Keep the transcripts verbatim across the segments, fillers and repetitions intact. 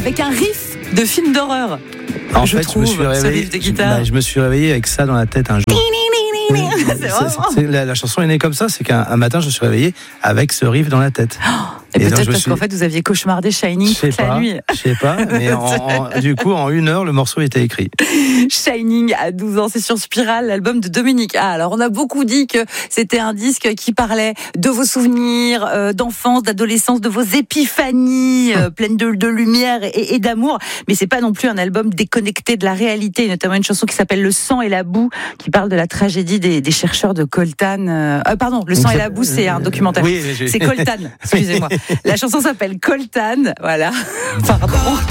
avec un riff de film d'horreur. En je fait, trouve, je me suis réveillé. ce riff de guitare. Bah, je me suis réveillé avec ça dans la tête un jour. C'est vraiment... c'est, c'est, la, la chanson est née comme ça, c'est qu'un un matin je me suis réveillé avec ce riff dans la tête. Oh, et, et peut-être parce suis... qu'en fait vous aviez cauchemardé Shining toute pas, la nuit. Je sais pas, mais en, en, du coup en une heure le morceau était écrit. Shining à douze ans, c'est sur Spiral, l'album de Dominique A. Alors on a beaucoup dit que c'était un disque qui parlait de vos souvenirs euh, d'enfance, d'adolescence, de vos épiphanies euh, pleines de, de lumière et, et d'amour, mais c'est pas non plus un album déconnecté de la réalité, notamment une chanson qui s'appelle Le sang et la boue, qui parle de la tragédie des, des chercheurs de Coltan. Euh, pardon, Le sang et la boue, c'est un documentaire. Oui, je... C'est Coltan, excusez-moi. La chanson s'appelle Coltan, voilà. Pardon.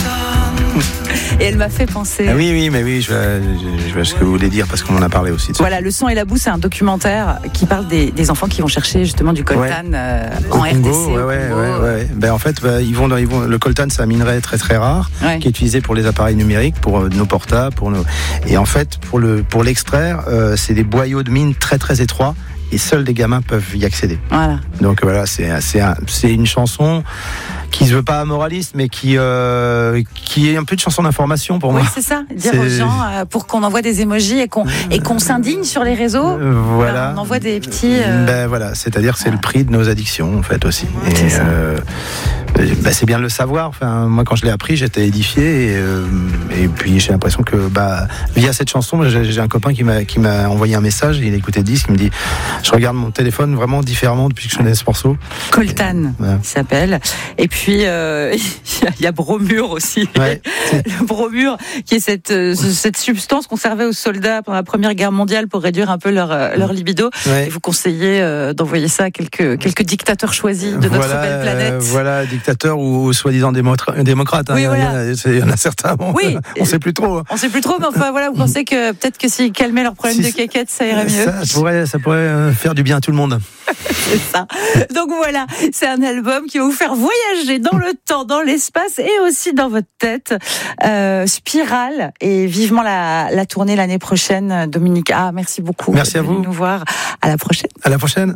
Et elle m'a fait penser. Ah oui, oui, mais oui, je vois, je, je vois ce que vous voulez dire parce qu'on en a parlé aussi. De voilà, Le sang et la boue, c'est un documentaire qui parle des, des enfants qui vont chercher justement du coltan ouais. euh, en Congo, R D C. Ouais, ouais, ouais, ouais. Ben, en fait, ben, ils vont dans, ils vont, le coltan, c'est un minerai très très rare ouais. qui est utilisé pour les appareils numériques, pour euh, nos portables, pour nos. Et en fait, pour le pour l'extraire, euh, c'est des boyaux de mine très très étroits. Et seuls des gamins peuvent y accéder. Voilà. Donc voilà, c'est c'est un, c'est une chanson qui se veut pas moraliste, mais qui euh, qui est un peu de chanson d'information pour oui, moi. Oui, c'est ça. Dire c'est... aux gens euh, pour qu'on envoie des emojis et qu'on et qu'on s'indigne sur les réseaux. Euh, voilà. Ben, on envoie des petits. Euh... Ben voilà, c'est-à-dire que c'est voilà. le prix de nos addictions en fait aussi. Et c'est, euh, ben, c'est bien de le savoir. Enfin, moi quand je l'ai appris, j'étais édifié et, euh, et puis j'ai l'impression que bah via cette chanson, j'ai, j'ai un copain qui m'a qui m'a envoyé un message. Il a écouté le disque, il me dit. Je regarde mon téléphone vraiment différemment depuis que je connais ce morceau. Coltan, ouais. il s'appelle. Et puis, il euh, y a Bromure aussi. Ouais, le bromure, qui est cette, euh, cette substance qu'on servait aux soldats pendant la Première Guerre mondiale pour réduire un peu leur, euh, leur libido. Ouais. Et vous conseillez euh, d'envoyer ça à quelques, quelques dictateurs choisis de notre voilà, belle planète. Euh, voilà, dictateurs ou, ou soi-disant démotra- démocrates. Hein. Oui, il, voilà. y en a, il y en a certains. Bon, oui. On ne sait plus trop. On ne sait plus trop, mais enfin, voilà, vous pensez que peut-être que s'ils calmaient leurs problèmes si, de caquettes, ça irait mieux. Ça pourrait, ça pourrait faire du bien à tout le monde. C'est ça. Donc voilà, c'est un album qui va vous faire voyager dans le temps, dans l'espace et aussi dans votre tête. Euh, Spiral et vivement la, la tournée l'année prochaine. Dominique A, merci beaucoup. Merci à vous. Nous voir. À la prochaine. À la prochaine.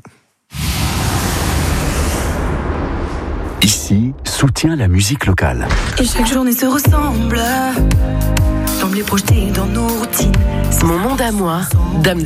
Ici, soutient la musique locale. Et chaque journée se ressemble. Semble projeter dans nos routines. Mon monde à moi, Dame